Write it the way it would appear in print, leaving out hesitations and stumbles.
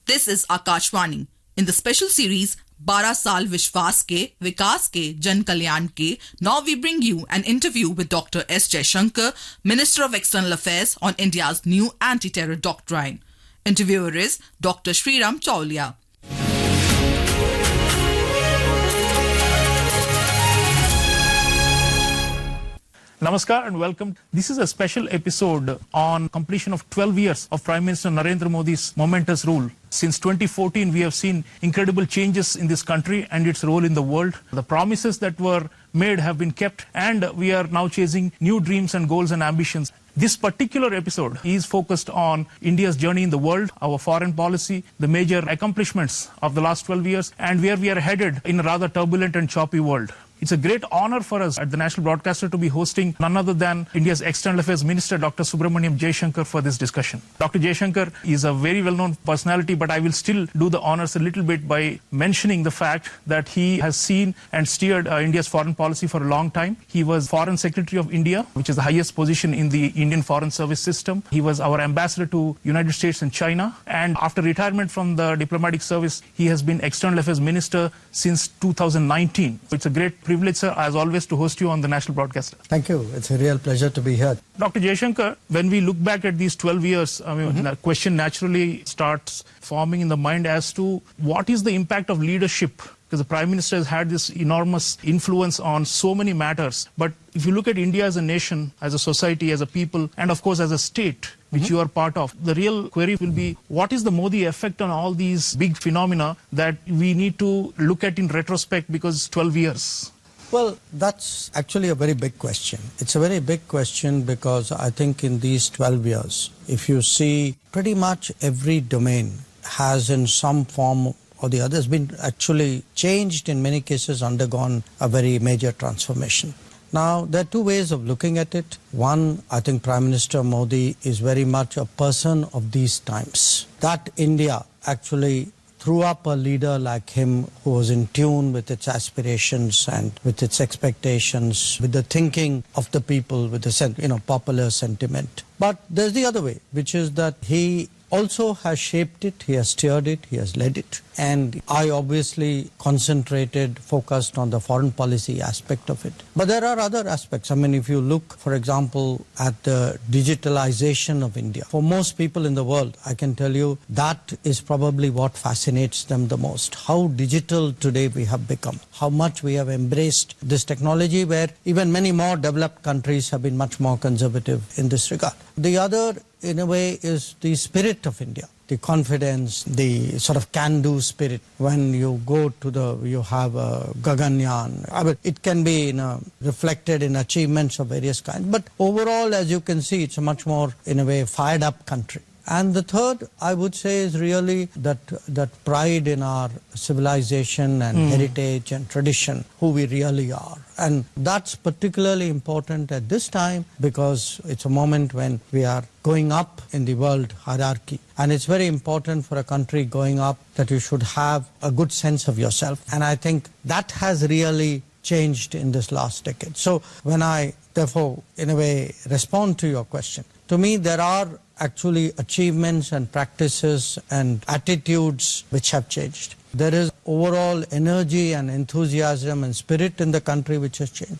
This is Akashvani. In the special series 12 Saal Vishwas Ke, Vikas Ke, Jan Kalyan Ke, now we bring you an interview with Dr. S. Jaishankar, Minister of External Affairs, on India's new anti-terror doctrine. Interviewer is Dr. Sriram Chaulia. Namaskar and welcome. This is a special episode on completion of 12 years of Prime Minister Narendra Modi's momentous rule. Since 2014, we have seen incredible changes in this country and its role in the world. The promises that were made have been kept, and we are now chasing new dreams and goals and ambitions. This particular episode is focused on India's journey in the world, our foreign policy, the major accomplishments of the last 12 years, and where we are headed in a rather turbulent and choppy world. It's a great honor for us at the National Broadcaster to be hosting none other than India's External Affairs Minister, Dr. Subramaniam Jaishankar, for this discussion. Dr. Jaishankar is a very well-known personality, but I will still do the honors a little bit by mentioning the fact that he has seen and steered India's foreign policy for a long time. He was Foreign Secretary of India, which is the highest position in the Indian Foreign Service system. He was our ambassador to United States and China. And after retirement from the diplomatic service, he has been External Affairs Minister since 2019. It's a great privilege, sir, as always, to host you on the National Broadcaster. Thank you. It's a real pleasure to be here. Dr. Jaishankar, when we look back at these 12 years, the question naturally starts forming in the mind as to what is the impact of leadership? Because the Prime Minister has had this enormous influence on so many matters. But if you look at India as a nation, as a society, as a people, and of course as a state, which you are part of, the real query will be, what is the Modi effect on all these big phenomena that we need to look at in retrospect, because it's 12 years? Well, that's actually a very big question. It's a very big question because I think in these 12 years, if you see pretty much every domain has in some form or the other has been actually changed, in many cases undergone a very major transformation. Now, there are two ways of looking at it. One, I think Prime Minister Modi is very much a person of these times. That India actually threw up a leader like him who was in tune with its aspirations and with its expectations, with the thinking of the people, with the popular sentiment. But there's the other way, which is that he also has shaped it, he has steered it, he has led it. And I obviously focused on the foreign policy aspect of it. But there are other aspects. I mean, if you look, for example, at the digitalization of India, for most people in the world, I can tell you that is probably what fascinates them the most. How digital today we have become, how much we have embraced this technology, where even many more developed countries have been much more conservative in this regard. The other, in a way, is the spirit of India. The confidence, the sort of can-do spirit. When you go to you have a Gaganyaan. I mean, it can be reflected in achievements of various kinds. But overall, as you can see, it's a much more, in a way, fired-up country. And the third, I would say, is really that pride in our civilization and heritage and tradition, who we really are. And that's particularly important at this time because it's a moment when we are going up in the world hierarchy. And it's very important for a country going up that you should have a good sense of yourself. And I think that has really changed in this last decade. So when I, therefore, in a way, respond to your question, to me, there are actually achievements and practices and attitudes which have changed. There is overall energy and enthusiasm and spirit in the country which has changed.